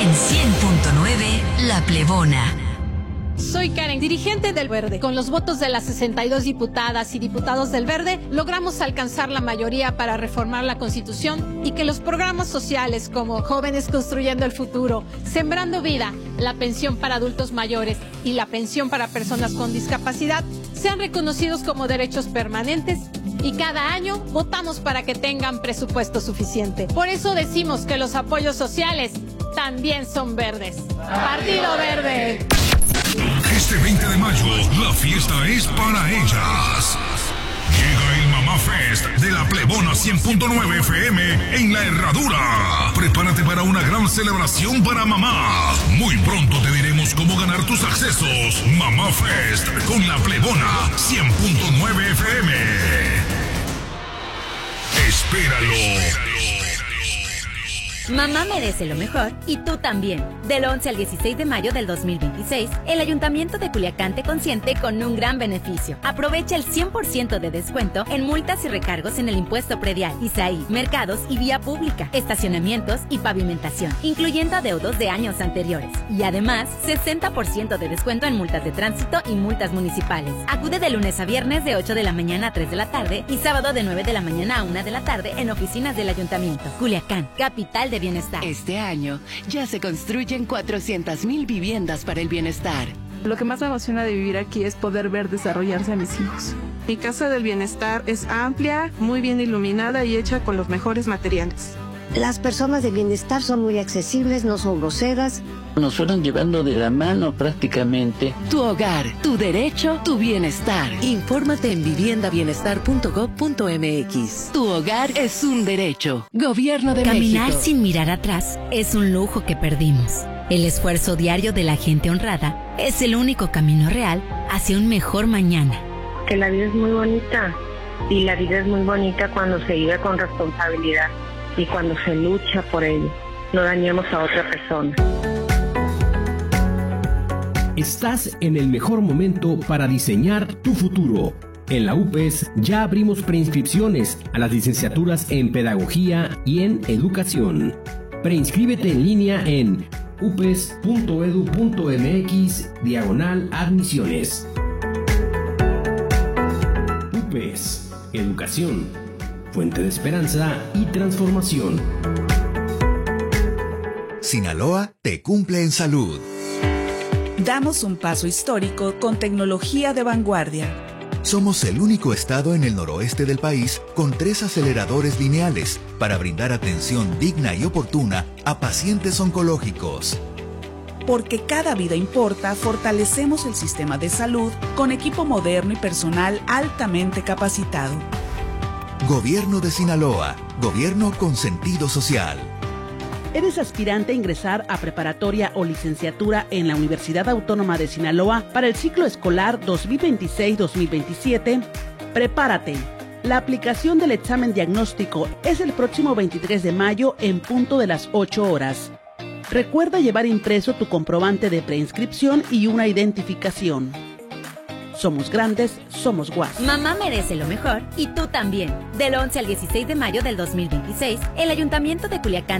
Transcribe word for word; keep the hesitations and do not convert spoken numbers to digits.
En cien punto nueve, La Plebona. Soy Karen, dirigente del Verde. Con los votos de las sesenta y dos diputadas y diputados del Verde, logramos alcanzar la mayoría para reformar la Constitución y que los programas sociales como Jóvenes Construyendo el Futuro, Sembrando Vida, la pensión para adultos mayores y la pensión para personas con discapacidad sean reconocidos como derechos permanentes, y cada año votamos para que tengan presupuesto suficiente. Por eso decimos que los apoyos sociales también son verdes. Partido Verde. Este veinte de mayo, la fiesta es para ellas. Llega el Mamá Fest de la Plebona cien punto nueve F M en La Herradura. Prepárate para una gran celebración para mamá. Muy pronto te diremos cómo ganar tus accesos. Mamá Fest con la Plebona cien punto nueve F M. Espéralo. Mamá merece lo mejor y tú también. Del once al dieciséis de mayo del dos mil veintiséis, el Ayuntamiento de Culiacán te consiente con un gran beneficio. Aprovecha el cien por ciento de descuento en multas y recargos en el impuesto predial, I S A I, mercados y vía pública, estacionamientos y pavimentación, incluyendo adeudos de años anteriores. Y además, sesenta por ciento de descuento en multas de tránsito y multas municipales. Acude de lunes a viernes de ocho de la mañana a tres de la tarde y sábado de nueve de la mañana a una de la tarde en oficinas del Ayuntamiento. Culiacán, capital de bienestar. Este año ya se construyen cuatrocientas mil viviendas para el bienestar. Lo que más me emociona de vivir aquí es poder ver desarrollarse a mis hijos. Mi casa del bienestar es amplia, muy bien iluminada y hecha con los mejores materiales. Las personas de bienestar son muy accesibles, no son groseras. Nos fueron llevando de la mano prácticamente. Tu hogar, tu derecho, tu bienestar. Infórmate en vivienda bienestar punto gob punto eme equis. Tu hogar es un derecho. Gobierno de Caminar México. sin mirar atrás es un lujo que perdimos. El esfuerzo diario de la gente honrada es el único camino real hacia un mejor mañana. Que la vida es muy bonita y la vida es muy bonita cuando se vive con responsabilidad y cuando se lucha por ello. No dañemos a otra persona. Estás en el mejor momento para diseñar tu futuro. En la U P E S ya abrimos preinscripciones a las licenciaturas en Pedagogía y en Educación. Preinscríbete en línea en upes punto edu punto mx diagonal admisiones. U P E S, Educación, fuente de esperanza y transformación. Sinaloa te cumple en salud. Damos un paso histórico con tecnología de vanguardia. Somos el único estado en el noroeste del país con tres aceleradores lineales para brindar atención digna y oportuna a pacientes oncológicos. Porque cada vida importa, fortalecemos el sistema de salud con equipo moderno y personal altamente capacitado. Gobierno de Sinaloa, gobierno con sentido social. ¿Eres aspirante a ingresar a preparatoria o licenciatura en la Universidad Autónoma de Sinaloa para el ciclo escolar dos mil veintiséis dos mil veintisiete? Prepárate. La aplicación del examen diagnóstico es el próximo veintitrés de mayo en punto de las ocho horas. Recuerda llevar impreso tu comprobante de preinscripción y una identificación. Somos grandes, somos guas. Mamá merece lo mejor y tú también. Del once al dieciséis de mayo del dos mil veintiséis, el Ayuntamiento de Culiacán